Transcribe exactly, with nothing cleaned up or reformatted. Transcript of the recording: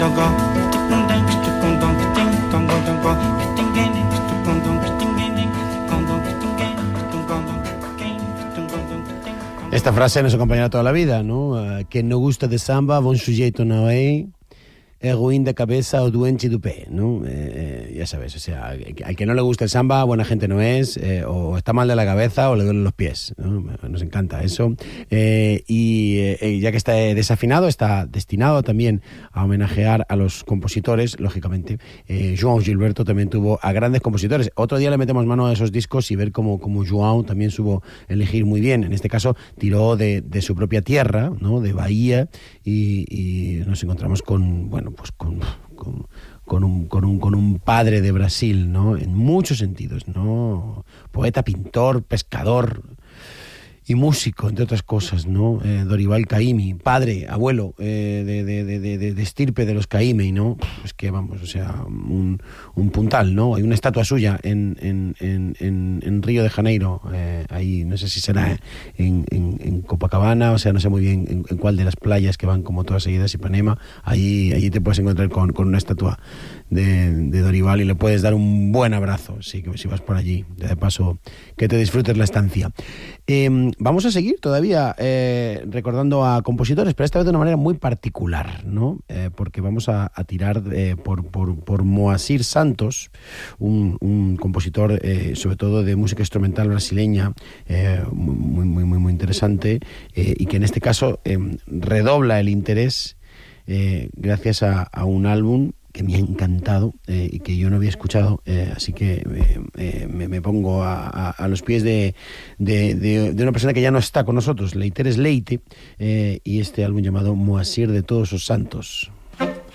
Esta frase nos acompañará toda la vida, ¿no? Uh, que no gusta de samba, bon sujeito no é, é ruín de cabeza o duenche do pé, ¿no? Eh, eh, ya sabes, o sea, al que no le gusta el samba, buena gente no es, eh, o está mal de la cabeza o le duelen los pies, ¿no? Nos encanta eso. Eh, y eh, ya que está desafinado, está destinado también a homenajear a los compositores, lógicamente. Eh, João Gilberto también tuvo a grandes compositores. Otro día le metemos mano a esos discos y ver cómo, cómo João también supo elegir muy bien. En este caso, tiró de, de su propia tierra, ¿no? De Bahía, y, y nos encontramos con, bueno, pues con, con, con, un, con, un, con un padre de Brasil, ¿no? En muchos sentidos, ¿no? Poeta, pintor, pescador y músico, entre otras cosas, ¿no? Eh, Dorival Caymmi, padre, abuelo eh, de, de, de, de, de estirpe de los Caymmi, ¿no? Es que vamos, o sea, un, un puntal, ¿no? Hay una estatua suya en, en, en, en, en Río de Janeiro, eh, ahí no sé si será en, en, en Copacabana, o sea, no sé muy bien en, en cuál de las playas que van como todas seguidas, Ipanema, allí, allí te puedes encontrar con, con una estatua de, de Dorival y le puedes dar un buen abrazo, sí, que si vas por allí, de paso, que te disfrutes la estancia. Eh, vamos a seguir todavía eh, recordando a compositores, pero esta vez de una manera muy particular, ¿no? Eh, porque vamos a, a tirar eh, por, por, por Moacir Santos, un, un compositor eh, sobre todo de música instrumental brasileña, eh, muy, muy, muy, muy interesante, eh, y que en este caso eh, redobla el interés eh, gracias a, a un álbum que me ha encantado eh, y que yo no había escuchado, eh, así que eh, eh, me, me pongo a, a, a los pies de, de, de, de una persona que ya no está con nosotros, Leiteres Leite, eh, y este álbum llamado Moacir de Todos os Santos.